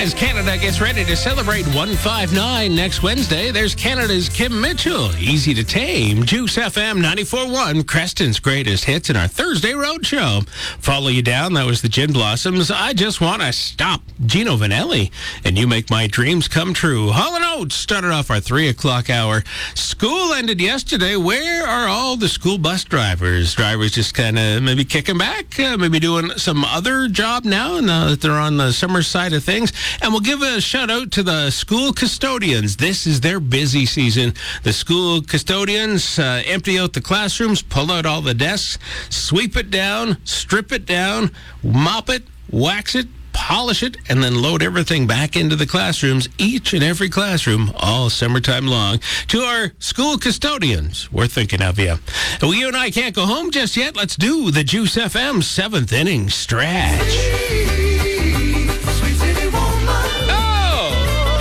As Canada gets ready to celebrate 159 next Wednesday, there's Canada's Kim Mitchell. Easy to tame. Juice FM 94.1, Creston's greatest hits in our Thursday road show. Follow you down. That was the Gin Blossoms. I just want to stop. Gino Vanelli. And You Make My Dreams Come True. Hall & Oates started off our 3 o'clock hour. School ended yesterday. Where are all the school bus drivers? Drivers just kind of maybe kicking back, maybe doing some other job now that they're on the summer side of things. And we'll give a shout out to the school custodians. This is their busy season. The school custodians empty out the classrooms, pull out all the desks, sweep it down, strip it down, mop it, wax it, polish it, and then load everything back into the classrooms, each and every classroom, all summertime long. To our school custodians, we're thinking of you. Well, you and I can't go home just yet. Let's do the Juice FM 7th inning stretch.